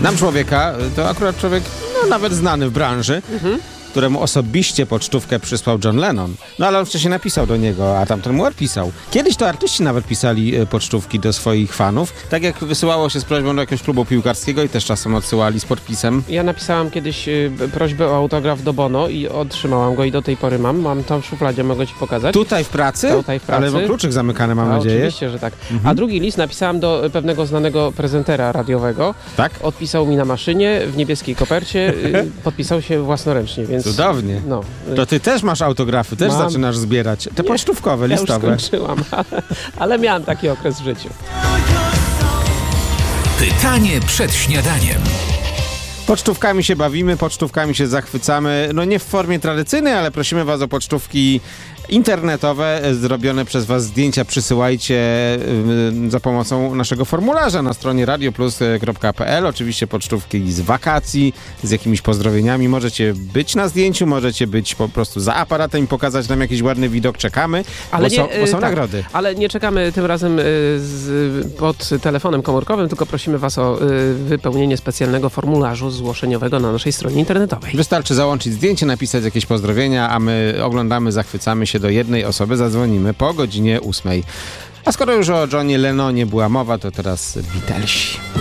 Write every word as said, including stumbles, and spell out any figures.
Znam człowieka, to akurat człowiek, no nawet znany w branży, mhm. któremu osobiście pocztówkę przysłał John Lennon. No ale on wcześniej napisał do niego, a tamten mu odpisał. Kiedyś to artyści nawet pisali e, pocztówki do swoich fanów, tak jak wysyłało się z prośbą do jakiegoś klubu piłkarskiego i też czasem odsyłali z podpisem. Ja napisałam kiedyś y, prośbę o autograf do Bono i otrzymałam go i do tej pory mam. Mam tam w szufladzie, mogę ci pokazać. Tutaj w pracy? Tutaj w pracy. Ale bo kluczyk zamykany, mam a, nadzieję. Oczywiście, że tak. Mhm. A drugi list napisałam do pewnego znanego prezentera radiowego. Tak? Odpisał mi na maszynie w niebieskiej kopercie. y, podpisał się własnoręcznie, więc... Cudownie. No. To ty też masz autografy, też Mam. zaczynasz zbierać. Te pocztówkowe, ja listowe. Ja już skończyłam, ale, ale miałam taki okres w życiu. Pytanie przed śniadaniem. Pocztówkami się bawimy, pocztówkami się zachwycamy. No nie w formie tradycyjnej, ale prosimy was o pocztówki internetowe. Zrobione przez was zdjęcia przysyłajcie za pomocą naszego formularza na stronie radioplus kropka p l. Oczywiście pocztówki z wakacji, z jakimiś pozdrowieniami. Możecie być na zdjęciu, możecie być po prostu za aparatem i pokazać nam jakiś ładny widok. Czekamy, ale bo, nie, są, bo są tak, nagrody. Ale nie czekamy tym razem z, pod telefonem komórkowym, tylko prosimy was o wypełnienie specjalnego formularzu zgłoszeniowego na naszej stronie internetowej. Wystarczy załączyć zdjęcie, napisać jakieś pozdrowienia, a my oglądamy, zachwycamy się do jednej osoby, zadzwonimy po godzinie ósmej. A skoro już o Johnie Lennonie była mowa, to teraz Beatlesi.